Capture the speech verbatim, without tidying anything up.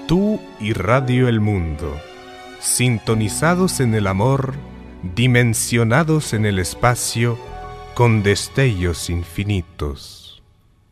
Tú y Radio El Mundo, sintonizados en el amor, dimensionados en el espacio, con destellos infinitos.